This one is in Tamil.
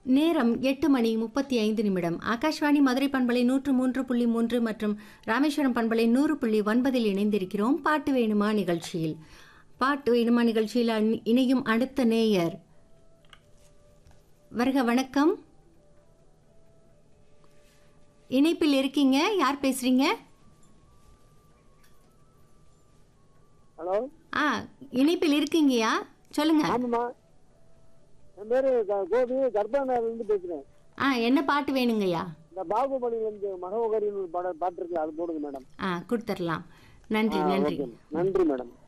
நேரம் 8:35. ஆகாஷ்வாணி மதுரை பண்பலை 103.3 மற்றும் ராமேஸ்வரம் பண்பலை 100.9 இணைந்திருக்கிறோம். பாட்டு வேணுமா நிகழ்ச்சியில். பாட்டு வேணுமா நிகழ்ச்சியில் இணையும் அடுத்த நேயர் வருக. வணக்கம். இணைப்பில் இருக்கீங்க, யார் பேசுறீங்க? ஹலோ. இணைப்பில் இருக்கீங்கயா, சொல்லுங்க. ஆமாம்மா, என் பேரு கோபி, கர்ப்பானூர்லேருந்து பேசுறேன். என்ன பாட்டு வேணுங்கய்யா? இந்த பாகுபலியிலிருந்து மகோகரின்னு ஒரு பாட்டு இருக்கு, அது போடுங்க மேடம். கொடுத்துடலாம். நன்றி. நன்றி நன்றி மேடம்.